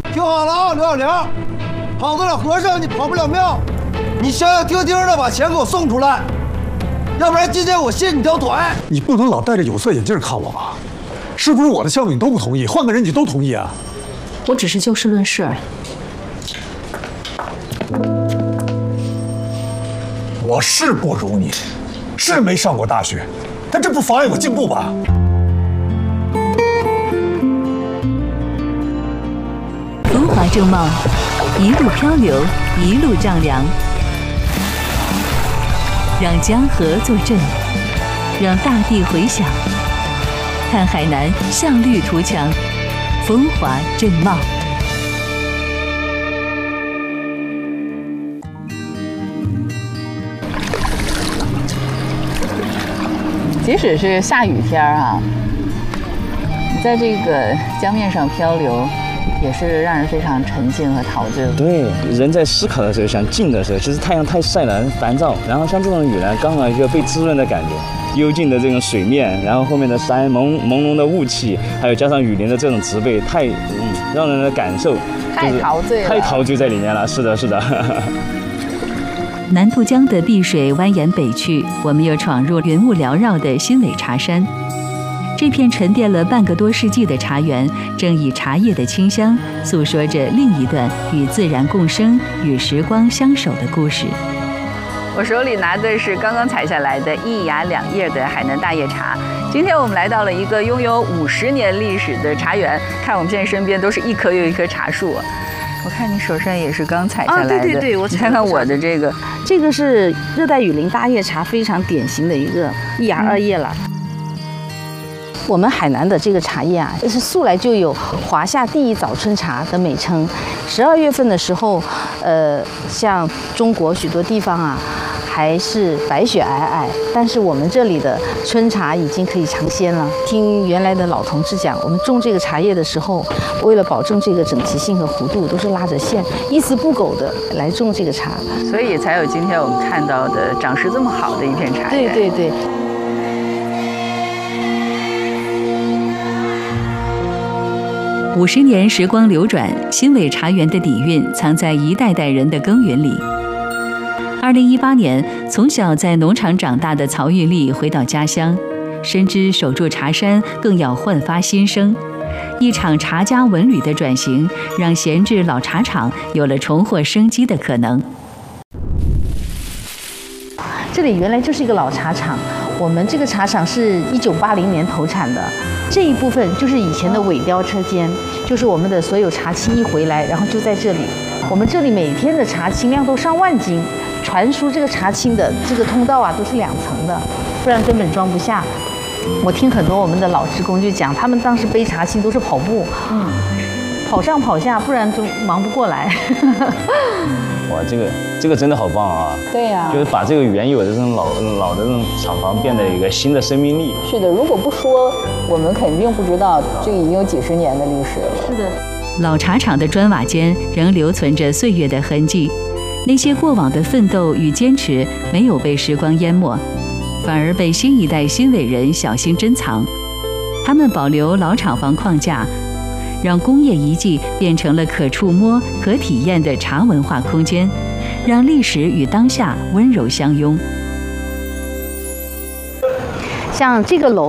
听好了啊，刘小玲，跑得了和尚你跑不了庙，你消消停停的把钱给我送出来，要不然今天我卸你条腿。 你不能老戴着有色眼镜看我吧？是不是我的项目你都不同意，换个人你都同意啊？ 我只是就事论事而已。 我是不如你，是没上过大学，但这不妨碍我进步吧？ 风华正茂，一路漂流，一路丈量，让江河作证，让大地回响。看海南向绿图强，风华正茂。 即使是下雨天啊，你在这个江面上漂流，也是让人非常沉静和陶醉。 对，人在思考的时候，想静的时候，其实太阳太晒了，很烦躁。然后像这种雨呢，刚好一个被滋润的感觉。幽静的这种水面，然后后面的山朦胧的雾气，还有加上雨林的这种植被，太让人的感受太陶醉了， 太陶醉在里面了。是的，是的。 南渡江的碧水蜿蜒北去，我们又闯入云雾缭绕的新尾茶山。这片沉淀了半个多世纪的茶园，正以茶叶的清香，诉说着另一段与自然共生、与时光相守的故事。 我手里拿的是刚刚采下来的一芽两叶的海南大叶茶。今天我们来到了一个拥有50年历史的茶园，看我们现在身边都是一棵又一棵茶树。我看你手上也是刚采下来的， 对，我你看看我的这个是热带雨林大叶茶，非常典型的一个一芽二叶了。我们海南的这个茶叶啊，是素来就有华夏第一早春茶的美称。12月份的时候，像中国许多地方啊，还是白雪皑皑，但是我们这里的春茶已经可以尝鲜了。听原来的老同志讲，我们种这个茶叶的时候，为了保证这个整齐性和弧度，都是拉着线，一丝不苟的来种这个茶， 所以才有今天我们看到的长势这么好的一片茶园。 对。 50年时光流转，新尾茶园的底蕴藏在一代代人的耕耘里。2018年，从小在农场长大的曹玉丽回到家乡，深知守住茶山更要焕发新生。一场茶家文旅的转型，让闲置老茶厂有了重获生机的可能。 这里原来就是一个老茶厂，我们这个茶厂是1980年投产的。这一部分就是以前的尾雕车间，就是我们的所有茶青一回来，然后就在这里。我们这里每天的茶青量都上万斤，传输这个茶青的这个通道啊都是2层的，不然根本装不下。我听很多我们的老职工就讲，他们当时背茶青都是跑步，跑上跑下，不然就忙不过来。 哇，这个真的好棒啊！ 对呀， 就是把这个原有的这种老的这种厂房变得有一个新的生命力。 是的，如果不说，我们肯定不知道这个已经有几十年的历史了。 是的， 老茶厂的砖瓦间仍留存着岁月的痕迹，那些过往的奋斗与坚持没有被时光淹没，反而被新一代新伟人小心珍藏。他们保留老厂房框架，让工业遗迹变成了可触摸、可体验的茶文化空间，让历史与当下温柔相拥。 像这个楼。